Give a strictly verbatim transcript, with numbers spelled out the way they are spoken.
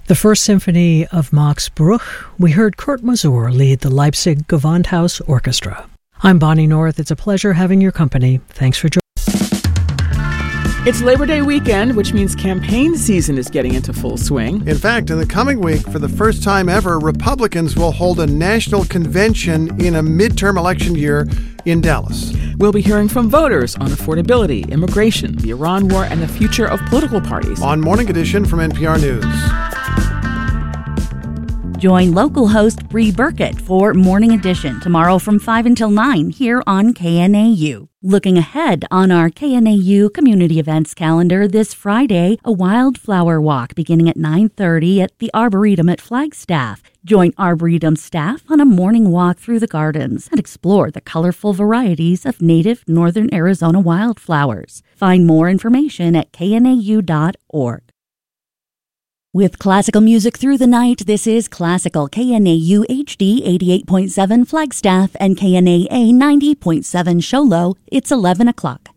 The First Symphony of Max Bruch, we heard Kurt Masur lead the Leipzig Gewandhaus Orchestra. I'm Bonnie North. It's a pleasure having your company. Thanks for joining. It's Labor Day weekend, which means campaign season is getting into full swing. In fact, in the coming week, for the first time ever, Republicans will hold a national convention in a midterm election year in Dallas. We'll be hearing from voters on affordability, immigration, the Iran war, and the future of political parties. On Morning Edition from N P R News. Join local host Bree Burkett for Morning Edition tomorrow from five until nine here on K N A U. Looking ahead on our K N A U community events calendar this Friday, a wildflower walk beginning at nine thirty at the Arboretum at Flagstaff. Join Arboretum staff on a morning walk through the gardens and explore the colorful varieties of native northern Arizona wildflowers. Find more information at K N A U dot org. With classical music through the night, this is Classical K N A U H D eighty-eight point seven Flagstaff and K N A A ninety point seven Show Low. It's eleven o'clock.